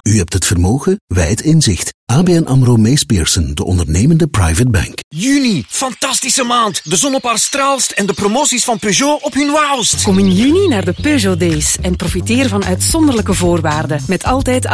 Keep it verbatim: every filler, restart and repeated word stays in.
U hebt het vermogen, wij het inzicht. A B N AMRO Mees Pierson, de ondernemende private bank. Juni, fantastische maand. De zon op haar straalst en de promoties van Peugeot op hun wauwst. Kom in juni naar de Peugeot Days en profiteer van uitzonderlijke voorwaarden. Met altijd